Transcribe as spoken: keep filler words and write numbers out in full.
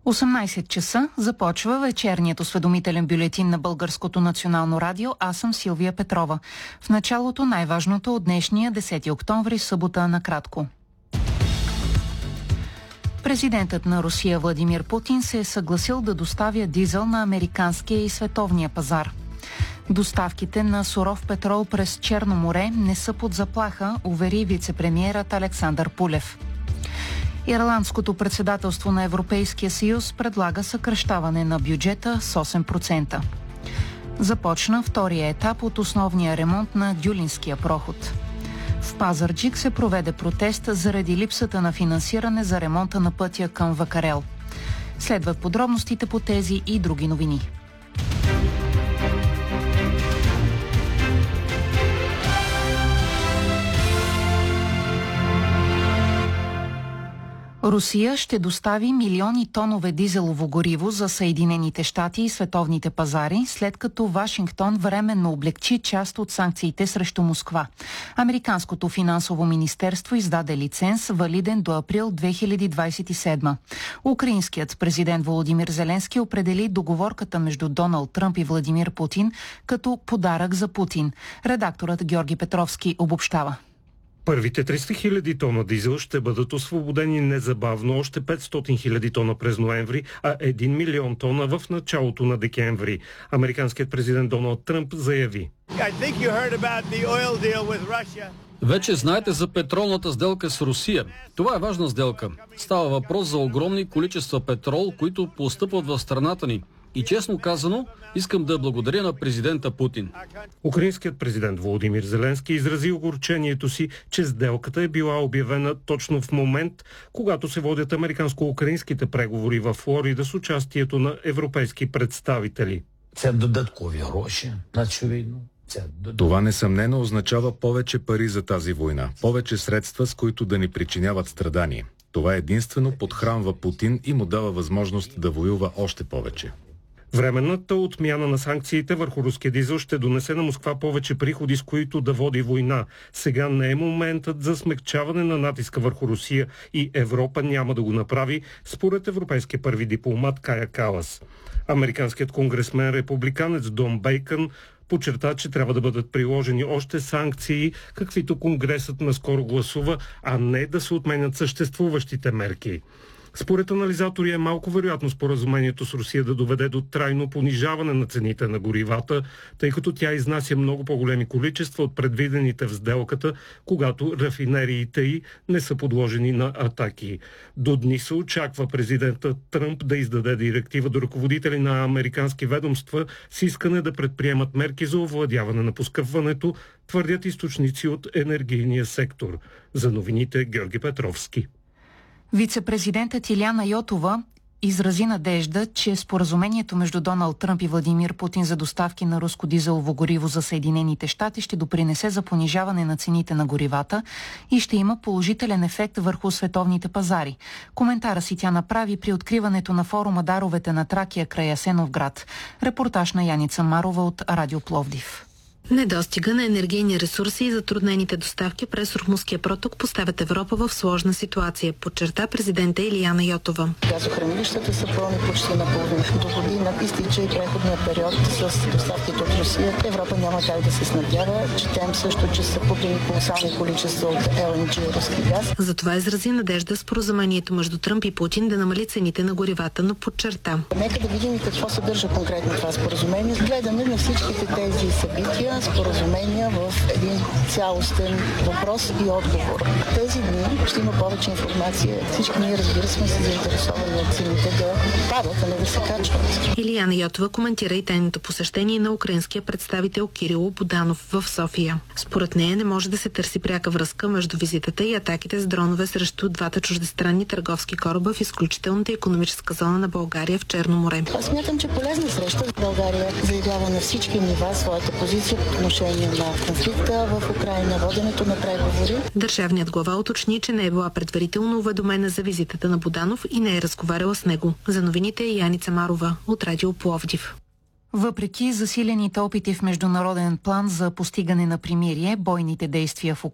осемнайсет часа започва вечерният осведомителен бюлетин на Българското национално радио. Аз съм Силвия Петрова. В началото най-важното от днешния десети октомври, събота, накратко. Президентът на Русия Владимир Путин се е съгласил да доставя дизел на американския и световния пазар. Доставките на суров петрол през Черно море не са под заплаха, увери вице-премиерът Александър Пулев. Ирландското председателство на Европейския съюз предлага съкращаване на бюджета с осем процента. Започна втория етап от основния ремонт на Дюлинския проход. В Пазарджик се проведе протест заради липсата на финансиране за ремонта на пътя към Вакарел. Следват подробностите по тези и други новини. Русия ще достави милиони тонове дизелово гориво за Съединените щати и световните пазари, след като Вашингтон временно облегчи част от санкциите срещу Москва. Американското финансово министерство издаде лиценз, валиден до април две хиляди двадесет и седма. Украинският президент Володимир Зеленски определи договорката между Доналд Тръмп и Владимир Путин като подарък за Путин. Редакторът Георги Петровски обобщава. Първите триста хиляди тона дизел ще бъдат освободени незабавно, още петстотин хиляди тона през ноември, а един милион тона в началото на декември. Американският президент Доналд Тръмп заяви: Вече знаете за петролната сделка с Русия. Това е важна сделка. Става въпрос за огромни количества петрол, които постъпват в страната ни. И честно казано, искам да благодаря на президента Путин. Украинският президент Володимир Зеленски изрази огорчението си, че сделката е била обявена точно в момент, когато се водят американско-украинските преговори в Флорида с участието на европейски представители. Це додаткові гроші на цю війну. Това несъмнено означава повече пари за тази война, повече средства, с които да ни причиняват страдание. Това единствено подхранва Путин и му дава възможност да воюва още повече. Временната отмяна на санкциите върху руския дизел ще донесе на Москва повече приходи, с които да води война. Сега не е моментът за смекчаване на натиска върху Русия и Европа няма да го направи, според европейския първи дипломат Кая Калас. Американският конгресмен републиканец Дон Бейкън подчерта, че трябва да бъдат приложени още санкции, каквито Конгресът наскоро гласува, а не да се отменят съществуващите мерки. Според анализатори е малко вероятно споразумението с Русия да доведе до трайно понижаване на цените на горивата, тъй като тя изнася много по-големи количества от предвидените в сделката, когато рафинериите й не са подложени на атаки. До дни се очаква президентът Тръмп да издаде директива до ръководители на американски ведомства с искане да предприемат мерки за овладяване на поскъпването, твърдят източници от енергийния сектор. За новините Георги Петровски. Вице-президентът Илияна Йотова изрази надежда, че споразумението между Доналд Тръмп и Владимир Путин за доставки на руско дизелово гориво за Съединените щати ще допринесе за понижаване на цените на горивата и ще има положителен ефект върху световните пазари. Коментара си тя направи при откриването на форума Даровете на Тракия край Асеновград. Репортаж на Яница Марова от Радио Пловдив. Недостига на енергийни ресурси и затруднените доставки през Ормузския проток поставят Европа в сложна ситуация, подчерта президента Илияна Йотова. Газохранилищата са пълни почти наполовина. До година изтича и преходния период с доставките от Русия. Европа няма как да се снабдява. Четем също, че са купени колосални количества от Ел Ен Джи руски газ. Затова изрази надежда споразумението между Тръмп и Путин да намали цените на горивата, но подчерта: Нека да видим какво съдържа конкретно това споразумение. Гледаме на всичките тези събития, споразумения в един цялостен въпрос и отговор. Тези дни ще има повече информация. Всички ние, разбира се, сме се заинтересовани от цените да падат, а не да се качват. Илияна Йотова коментира и тайното посещение на украинския представител Кирило Буданов в София. Според нея не може да се търси пряка връзка между визитата и атаките с дронове срещу двата чуждестранни търговски кораба в изключителната икономическа зона на България в Черно море. Аз смятам, че полезна среща. България заявява на всички нива своята позиция по отношение на конфликта в Украйна, воденето на преговори. Държавният глава уточни, че не е била предварително уведомена за визитата на Буданов и не е разговаряла с него. За новините е Яница Марова от Радио Пловдив. Въпреки засилените опити в международен план за постигане на примирие, бойните действия в